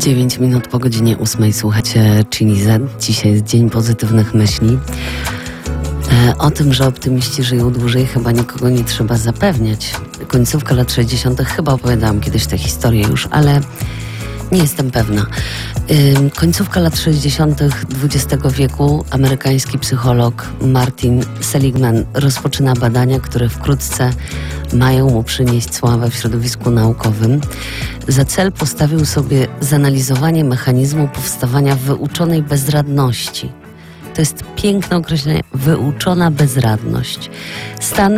9 minut po godzinie 8 słuchacie Chili Z. Dzisiaj jest Dzień Pozytywnych Myśli. O tym, że optymiści żyją dłużej, chyba nikogo nie trzeba zapewniać. Końcówka lat 60. chyba opowiadałam kiedyś tę historię już, ale nie jestem pewna. Końcówka lat 60. XX wieku amerykański psycholog Martin Seligman rozpoczyna badania, które wkrótce mają mu przynieść sławę w środowisku naukowym. Za cel postawił sobie zanalizowanie mechanizmu powstawania wyuczonej bezradności. To jest piękne określenie, wyuczona bezradność. Stan,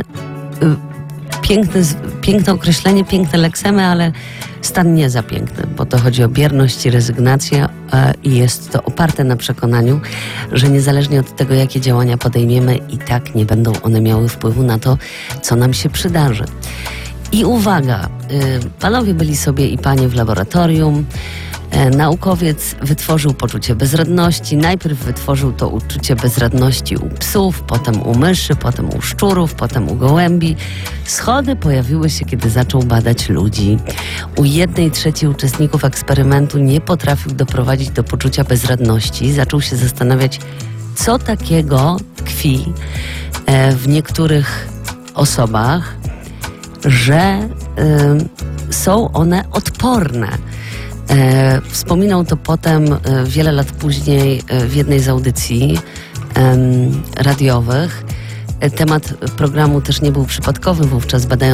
piękne określenie, piękne leksemy, ale stan nie za piękny, bo to chodzi o bierność i rezygnację i jest to oparte na przekonaniu, że niezależnie od tego, jakie działania podejmiemy, i tak nie będą one miały wpływu na to, co nam się przydarzy. I uwaga, panowie byli sobie i panie w laboratorium. Naukowiec wytworzył poczucie bezradności. Najpierw wytworzył to uczucie bezradności u psów, potem u myszy, potem u szczurów, potem u gołębi. Schody pojawiły się, kiedy zaczął badać ludzi. U 1/3 uczestników eksperymentu nie potrafił doprowadzić do poczucia bezradności. Zaczął się zastanawiać, co takiego tkwi w niektórych osobach, że są one odporne. Wspominał to potem wiele lat później w jednej z audycji radiowych. Temat programu też nie był przypadkowy wówczas, badając